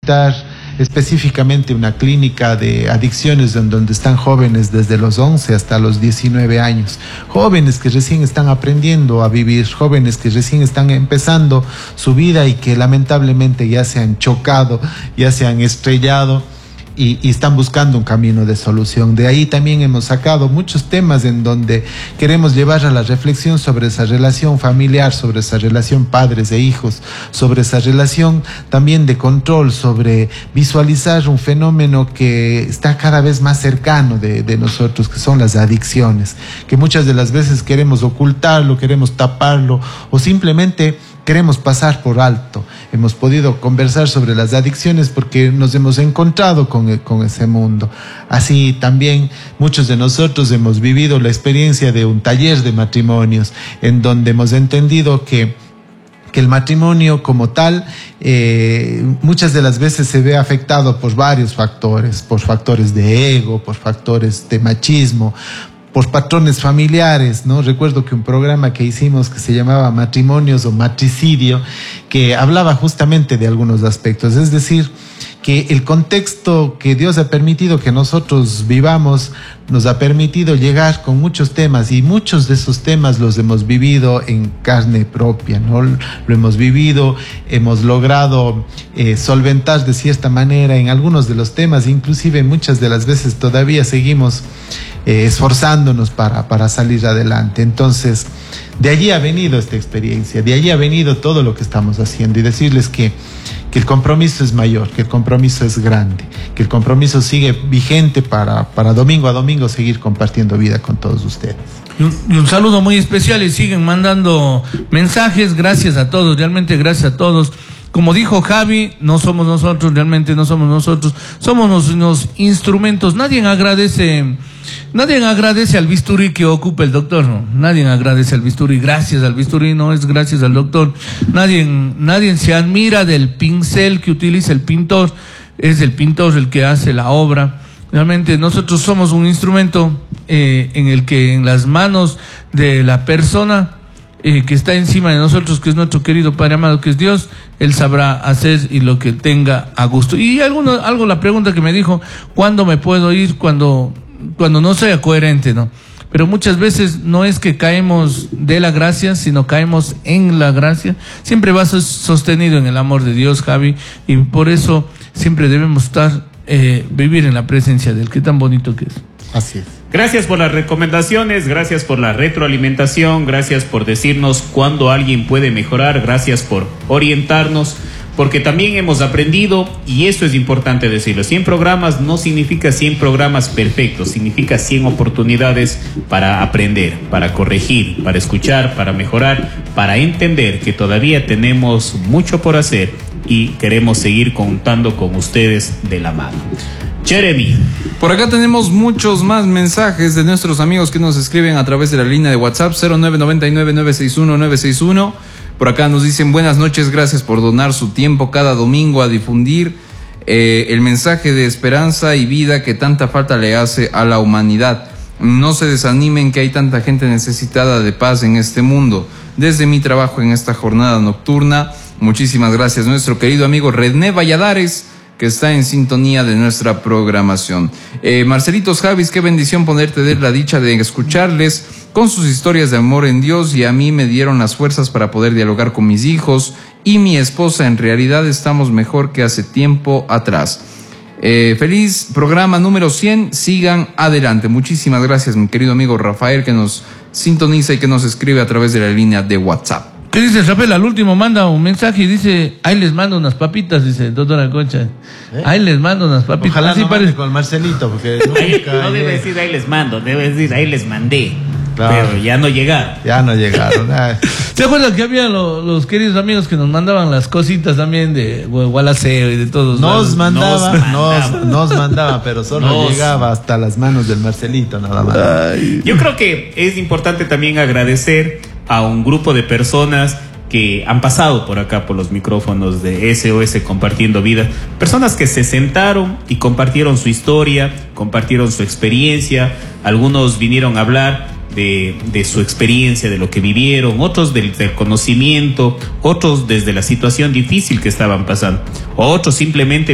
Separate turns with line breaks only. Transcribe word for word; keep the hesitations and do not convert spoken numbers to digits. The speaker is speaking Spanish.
visitar específicamente una clínica de adicciones en donde están jóvenes desde los once hasta los diecinueve años, jóvenes que recién están aprendiendo a vivir, jóvenes que recién están empezando su vida y que lamentablemente ya se han chocado, ya se han estrellado y, y están buscando un camino de solución. De ahí también hemos sacado muchos temas en donde queremos llevar a la reflexión sobre esa relación familiar, sobre esa relación padres e hijos, sobre esa relación también de control, sobre visualizar un fenómeno que está cada vez más cercano de, de nosotros, que son las adicciones, que muchas de las veces queremos ocultarlo, queremos taparlo o simplemente queremos pasar por alto. Hemos podido conversar sobre las adicciones porque nos hemos encontrado con, con ese mundo. Así también muchos de nosotros hemos vivido la experiencia de un taller de matrimonios en donde hemos entendido que que el matrimonio como tal eh, muchas de las veces se ve afectado por varios factores, por factores de ego, por factores de machismo, por patrones familiares, ¿no? Recuerdo que un programa que hicimos que se llamaba Matrimonios o Matricidio, que hablaba justamente de algunos aspectos, es decir, que el contexto que Dios ha permitido que nosotros vivamos nos ha permitido llegar con muchos temas y muchos de esos temas los hemos vivido en carne propia, ¿no? Lo hemos vivido, hemos logrado eh, solventar de cierta manera en algunos de los temas, inclusive muchas de las veces todavía seguimos eh, esforzándonos para, para salir adelante. Entonces, de allí ha venido esta experiencia, de allí ha venido todo lo que estamos haciendo y decirles que que el compromiso es mayor, que el compromiso es grande, que el compromiso sigue vigente para, para domingo a domingo seguir compartiendo vida con todos ustedes.
Y un, y un saludo muy especial y siguen mandando mensajes, gracias a todos, realmente gracias a todos. Como dijo Javi, no somos nosotros, realmente no somos nosotros, somos los, los instrumentos. Nadie agradece, nadie agradece al bisturí que ocupa el doctor, no. Nadie agradece al bisturí, gracias al bisturí, no es gracias al doctor. Nadie, nadie se admira del pincel que utiliza el pintor, es el pintor el que hace la obra. Realmente nosotros somos un instrumento eh, en el que en las manos de la persona Eh, que está encima de nosotros, que es nuestro querido Padre amado, que es Dios, Él sabrá hacer y lo que tenga a gusto. Y alguno, algo la pregunta que me dijo, ¿cuándo me puedo ir? Cuando, cuando no sea coherente, ¿no? Pero muchas veces no es que caemos de la gracia, sino caemos en la gracia. Siempre vas sostenido en el amor de Dios, Javi, y por eso siempre debemos estar, eh, vivir en la presencia de Él, que tan bonito que es.
Así es.
Gracias por las recomendaciones, gracias por la retroalimentación, gracias por decirnos cuándo alguien puede mejorar, gracias por orientarnos, porque también hemos aprendido, y esto es importante decirlo, cien programas no significa cien programas perfectos, significa cien oportunidades para aprender, para corregir, para escuchar, para mejorar, para entender que todavía tenemos mucho por hacer y queremos seguir contando con ustedes de la mano. Jeremy.
Por acá tenemos muchos más mensajes de nuestros amigos que nos escriben a través de la línea de WhatsApp cero nueve nueve nueve nueve seis uno nueve seis uno. Por acá nos dicen buenas noches, gracias por donar su tiempo cada domingo a difundir eh, el mensaje de esperanza y vida que tanta falta le hace a la humanidad. No se desanimen que hay tanta gente necesitada de paz en este mundo. Desde mi trabajo en esta jornada nocturna, muchísimas gracias. Nuestro querido amigo René Valladares, que está en sintonía de nuestra programación. Eh, Marcelitos Javis, qué bendición poder tener la dicha de escucharles con sus historias de amor en Dios, y a mí me dieron las fuerzas para poder dialogar con mis hijos y mi esposa. En realidad estamos mejor que hace tiempo atrás. Eh, feliz programa número cien, sigan adelante. Muchísimas gracias, mi querido amigo Rafael, que nos sintoniza y que nos escribe a través de la línea de WhatsApp.
¿Qué dice Rafael? Al último manda un mensaje y dice, ahí les mando unas papitas, dice doctora Concha. ¿Eh? Ahí les mando unas papitas.
Ojalá
así
no
parece
con Marcelito, porque
ahí, no debe decir ahí les mando, debe decir ahí les mandé.
Claro.
Pero ya no llegaron.
Ya no llegaron.
¿Se acuerdan que había lo, los queridos amigos que nos mandaban las cositas también de Gualaceo y de todos?
Nos mandaba,
nos
nos,
mandaba.
nos mandaba, pero solo nos. llegaba hasta las manos del Marcelito, nada más.
Ay.
Yo creo que es importante también agradecer a un grupo de personas que han pasado por acá por los micrófonos de S O S Compartiendo Vida, personas que se sentaron y compartieron su historia, compartieron su experiencia, algunos vinieron a hablar de, de su experiencia, de lo que vivieron, otros del, del conocimiento, otros desde la situación difícil que estaban pasando, o otros simplemente